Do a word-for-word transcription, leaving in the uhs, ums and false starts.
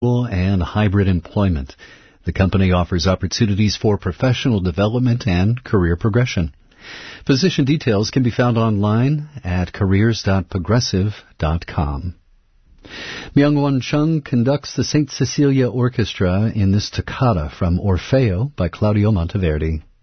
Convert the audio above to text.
and hybrid employment. The company offers opportunities for professional development and career progression. Position details can be found online at careers dot progressive dot com. Myung-Won Chung conducts the Saint Cecilia Orchestra in this toccata from Orfeo by Claudio Monteverdi.